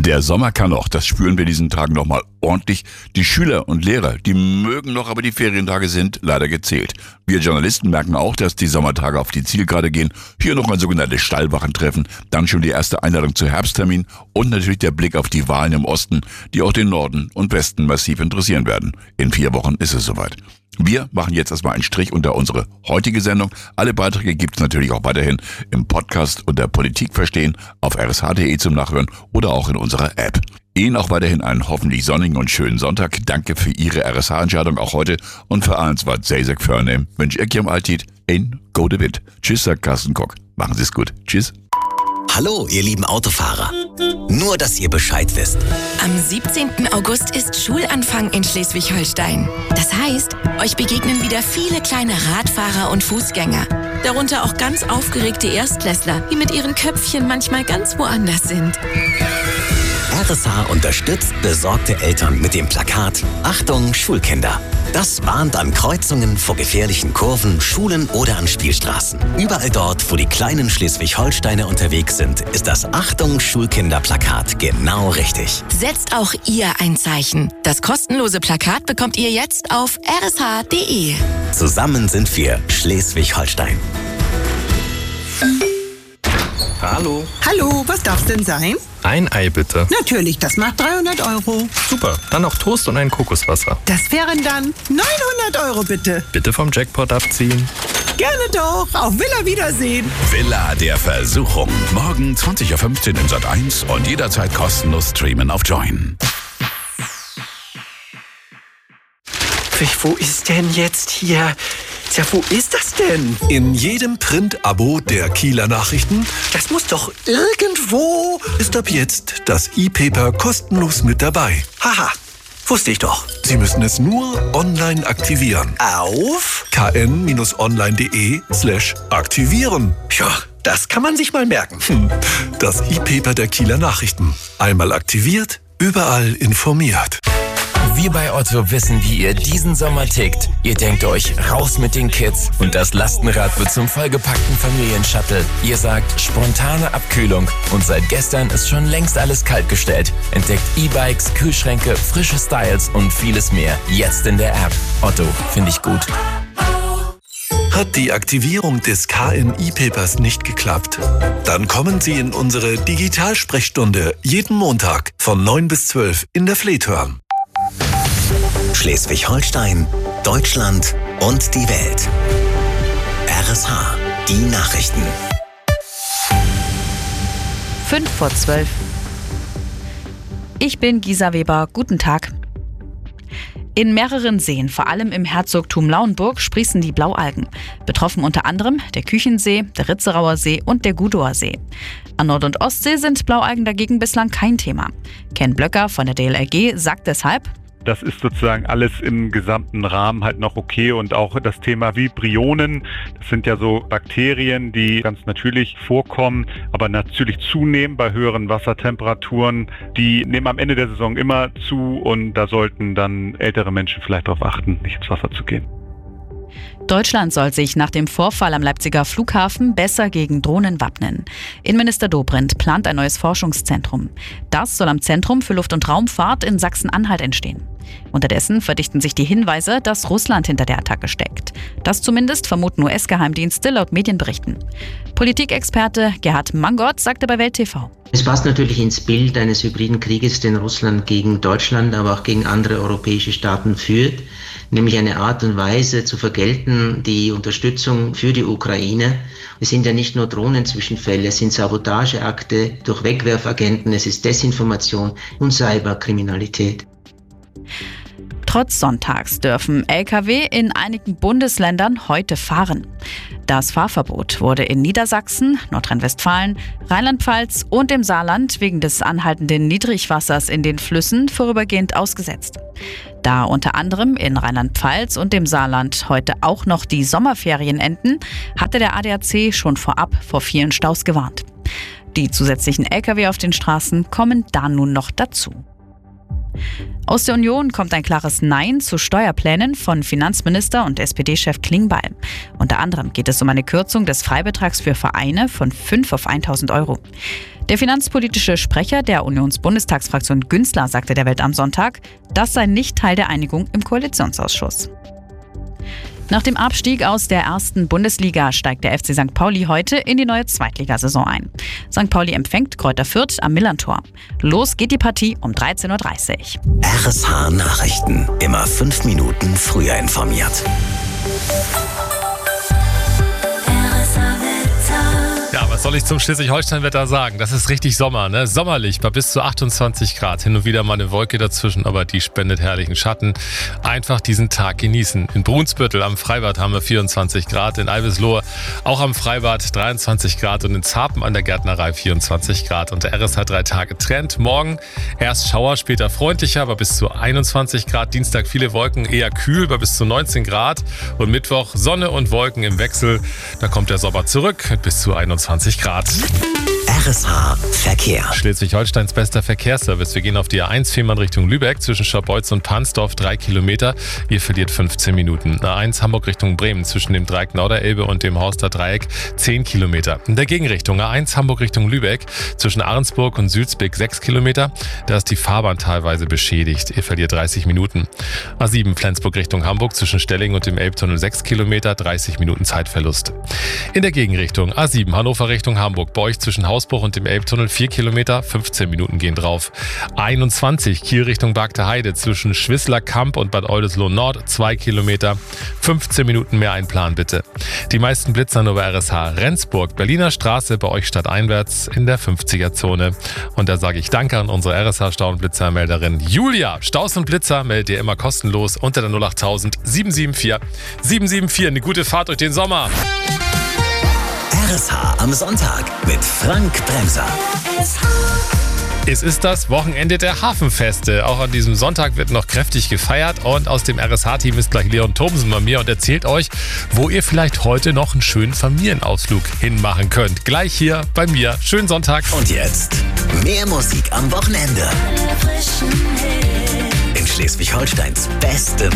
Der Sommer kann noch, das spüren wir diesen Tagen nochmal ordentlich. Die Schüler und Lehrer, die mögen noch, aber die Ferientage sind leider gezählt. Wir Journalisten merken auch, dass die Sommertage auf die Zielgerade gehen. Hier noch ein sogenanntes Stallwachentreffen, dann schon die erste Einladung zu Herbsttermin und natürlich der Blick auf die Wahlen im Osten, die auch den Norden und Westen massiv interessieren werden. In 4 Wochen ist es soweit. Wir machen jetzt erstmal einen Strich unter unsere heutige Sendung. Alle Beiträge gibt's natürlich auch weiterhin im Podcast unter Politik verstehen, auf rsh.de zum Nachhören oder auch in unserer App. Ihnen auch weiterhin einen hoffentlich sonnigen und schönen Sonntag. Danke für Ihre RSH-Entscheidung auch heute. Und für alles, was Sie sich vornehmen, wünsche ich Ihrem Altit ein gute Wind. Tschüss, sagt Carsten Koch. Machen Sie es gut. Tschüss. Hallo, ihr lieben Autofahrer. Nur, dass ihr Bescheid wisst. Am 17. August ist Schulanfang in Schleswig-Holstein. Das heißt, euch begegnen wieder viele kleine Radfahrer und Fußgänger. Darunter auch ganz aufgeregte Erstklässler, die mit ihren Köpfchen manchmal ganz woanders sind. RSH unterstützt besorgte Eltern mit dem Plakat Achtung, Schulkinder. Das warnt an Kreuzungen vor gefährlichen Kurven, Schulen oder an Spielstraßen. Überall dort, wo die kleinen Schleswig-Holsteiner unterwegs sind, ist das Achtung, Schulkinder-Plakat genau richtig. Setzt auch ihr ein Zeichen. Das kostenlose Plakat bekommt ihr jetzt auf rsh.de. Zusammen sind wir Schleswig-Holstein. Hallo. Hallo, was darf's denn sein? Ein Ei bitte. Natürlich, das macht 300 €. Super, dann noch Toast und ein Kokoswasser. Das wären dann 900 € bitte. Bitte vom Jackpot abziehen. Gerne doch, auf Villa Wiedersehen. Villa der Versuchung. Morgen 20:15 Uhr in Sat.1 und jederzeit kostenlos streamen auf Join. Wo ist denn jetzt hier? Tja, wo ist das denn? In jedem Print-Abo der Kieler Nachrichten Das muss doch irgendwo... ist ab jetzt das E-Paper kostenlos mit dabei. Haha, wusste ich doch. Sie müssen es nur online aktivieren. Auf? kn-online.de/aktivieren. Ja, das kann man sich mal merken. Das E-Paper der Kieler Nachrichten. Einmal aktiviert, überall informiert. Wir bei Otto wissen, wie ihr diesen Sommer tickt. Ihr denkt euch, raus mit den Kids und das Lastenrad wird zum vollgepackten Familienshuttle. Ihr sagt, spontane Abkühlung und seit gestern ist schon längst alles kaltgestellt. Entdeckt E-Bikes, Kühlschränke, frische Styles und vieles mehr. Jetzt in der App. Otto, finde ich gut. Hat die Aktivierung des KN-E-Papers nicht geklappt? Dann kommen Sie in unsere Digitalsprechstunde jeden Montag von 9 bis 12 in der Flethörn. Schleswig-Holstein, Deutschland und die Welt. RSH, die Nachrichten. 5:12. Ich bin Gisa Weber. Guten Tag. In mehreren Seen, vor allem im Herzogtum Lauenburg, sprießen die Blaualgen. Betroffen unter anderem der Küchensee, der Ritzerauer See und der Gudower See. An Nord- und Ostsee sind Blaualgen dagegen bislang kein Thema. Ken Blöcker von der DLRG sagt deshalb: Das ist sozusagen alles im gesamten Rahmen halt noch okay und auch das Thema Vibrionen, das sind ja so Bakterien, die ganz natürlich vorkommen, aber natürlich zunehmen bei höheren Wassertemperaturen. Die nehmen am Ende der Saison immer zu und da sollten dann ältere Menschen vielleicht darauf achten, nicht ins Wasser zu gehen. Deutschland soll sich nach dem Vorfall am Leipziger Flughafen besser gegen Drohnen wappnen. Innenminister Dobrindt plant ein neues Forschungszentrum. Das soll am Zentrum für Luft- und Raumfahrt in Sachsen-Anhalt entstehen. Unterdessen verdichten sich die Hinweise, dass Russland hinter der Attacke steckt. Das zumindest vermuten US-Geheimdienste laut Medienberichten. Politikexperte Gerhard Mangott sagte bei Welt TV: Es passt natürlich ins Bild eines hybriden Krieges, den Russland gegen Deutschland, aber auch gegen andere europäische Staaten führt, nämlich eine Art und Weise zu vergelten, die Unterstützung für die Ukraine. Es sind ja nicht nur Drohnenzwischenfälle, es sind Sabotageakte durch Wegwerfagenten, es ist Desinformation und Cyberkriminalität. Trotz Sonntags dürfen Lkw in einigen Bundesländern heute fahren. Das Fahrverbot wurde in Niedersachsen, Nordrhein-Westfalen, Rheinland-Pfalz und im Saarland wegen des anhaltenden Niedrigwassers in den Flüssen vorübergehend ausgesetzt. Da unter anderem in Rheinland-Pfalz und dem Saarland heute auch noch die Sommerferien enden, hatte der ADAC schon vorab vor vielen Staus gewarnt. Die zusätzlichen Lkw auf den Straßen kommen da nun noch dazu. Aus der Union kommt ein klares Nein zu Steuerplänen von Finanzminister und SPD-Chef Klingbeil. Unter anderem geht es um eine Kürzung des Freibetrags für Vereine von 5 auf 1.000 Euro. Der finanzpolitische Sprecher der Unionsbundestagsfraktion Günzler sagte der Welt am Sonntag, das sei nicht Teil der Einigung im Koalitionsausschuss. Nach dem Abstieg aus der ersten Bundesliga steigt der FC St. Pauli heute in die neue Zweitligasaison ein. St. Pauli empfängt Greuther Fürth am Millerntor. Los geht die Partie um 13.30 Uhr. RSH Nachrichten. Immer 5 Minuten früher informiert. Ja, was soll ich zum Schleswig-Holstein-Wetter sagen? Das ist richtig Sommer, ne? Sommerlich bei bis zu 28 Grad. Hin und wieder mal eine Wolke dazwischen, aber die spendet herrlichen Schatten. Einfach diesen Tag genießen. In Brunsbüttel am Freibad haben wir 24 Grad, in Albislohe auch am Freibad 23 Grad und in Zarpen an der Gärtnerei 24 Grad. Und der RSH 3 Tage Trend. Morgen erst Schauer, später freundlicher, bei bis zu 21 Grad. Dienstag viele Wolken, eher kühl bei bis zu 19 Grad. Und Mittwoch Sonne und Wolken im Wechsel. Da kommt der Sommer zurück mit bis zu 21 Grad. RSH Verkehr. Schleswig-Holsteins bester Verkehrsservice. Wir gehen auf die A1 Fehmarn Richtung Lübeck zwischen Scharbeutz und Pansdorf 3 Kilometer. Ihr verliert 15 Minuten. A1 Hamburg Richtung Bremen zwischen dem Dreieck Norderelbe und dem Horster Dreieck 10 Kilometer. In der Gegenrichtung A1 Hamburg Richtung Lübeck zwischen Ahrensburg und Sülzbek 6 Kilometer. Da ist die Fahrbahn teilweise beschädigt. Ihr verliert 30 Minuten. A7 Flensburg Richtung Hamburg zwischen Stelling und dem Elbtunnel 6 Kilometer, 30 Minuten Zeitverlust. In der Gegenrichtung A7 Hannover Richtung Hamburg. Bei euch zwischen Hausbruch und dem Elbtunnel 4 Kilometer, 15 Minuten gehen drauf. 21 Kiel Richtung Bagte Heide zwischen Schwissler Kamp und Bad Oldesloe Nord 2 Kilometer, 15 Minuten mehr einplanen bitte. Die meisten Blitzer nur bei RSH Rendsburg, Berliner Straße bei euch stadteinwärts in der 50er-Zone. Und da sage ich Danke an unsere RSH Stau- und Blitzermelderin Julia. Staus und Blitzer meldet ihr immer kostenlos unter der 08000 774 774. Eine gute Fahrt durch den Sommer. RSH am Sonntag mit Frank Bremser. Es ist das Wochenende der Hafenfeste. Auch an diesem Sonntag wird noch kräftig gefeiert. Und aus dem RSH-Team ist gleich Leon Thomsen bei mir und erzählt euch, wo ihr vielleicht heute noch einen schönen Familienausflug hinmachen könnt. Gleich hier bei mir. Schönen Sonntag. Und jetzt mehr Musik am Wochenende. In Schleswig-Holsteins beste